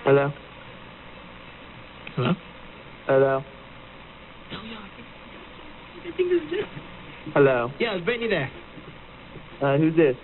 Hello? Hello? Hello? Hello? Yeah, it's Brittany there. Who's this?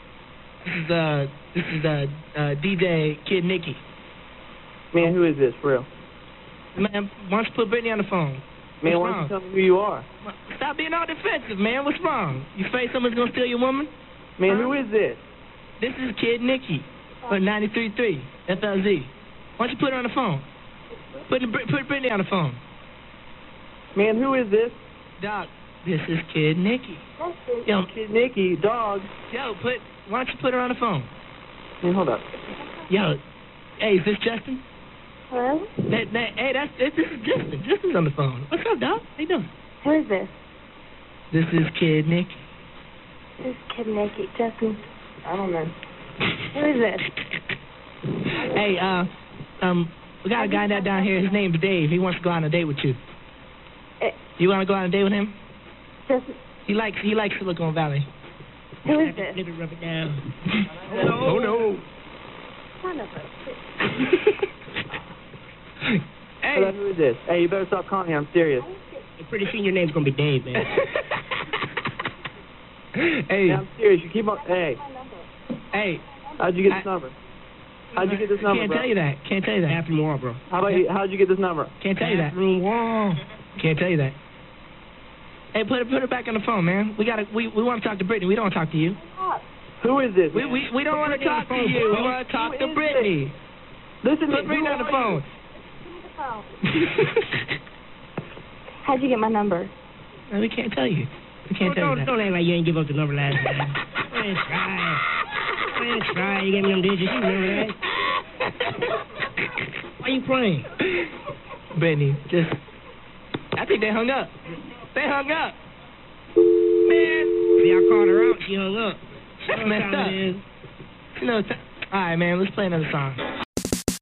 This is DJ Kid Nicky. Man, who is this, for real? Man, why don't you put Brittany on the phone? Man, What's why don't wrong? you tell me who you are? Stop being all defensive, man. What's wrong? You afraid someone's gonna steal your woman? Man, who is this? This is Kid Nicky for 93.3 FLZ. Why don't you put her on the phone? Put Brittany on the phone. Man, who is this? Doc, this is Kid Nicky. Yo, Kid Nicky, dog. yo, why don't you put her on the phone? Man, hold up. Yo, hey, is this Justin? Hello? This is Justin. Justin's on the phone. What's up, Doc? How you doing? Who is this? This is Kid Nicky. This is Kid Nicky. Justin. I don't know. Who is this? Hey, we got a guy down here. His name's Dave. He wants to go on a date with you. You want to go on a date with him? Justin. He likes Silicon Valley. Who is this? Rub it down. Oh, no. Son of a bitch. Hey. Hello, who is this? Hey, you better stop calling me. I'm serious. Pretty soon your name's gonna be Dave, man. Hey. Man, I'm serious. You keep on. Hey. Hey. How'd you get this number? How'd you get this number, Can't bro? tell you that. Can't tell you that. Bathroom wall, bro. How'd you get this number? Can't tell you that. Bathroom wall. Can't tell you that. Hey, put her back on the phone, man. We want to talk to Brittany. We don't want to talk to you. Who is this? We don't want to talk to you. We want to talk to Brittany. Listen to me. Put Brittany on the phone. How'd you get my number? No, we can't tell you. We can't tell you that. Don't act like you ain't give up the number last time. Go ahead, try. You gave me them digits. You remember that? Why you playing? Brittany, I think they hung up. They hung up. Man. See, I called her out. She hung up. That's messed up. You know, all right, man, let's play another song.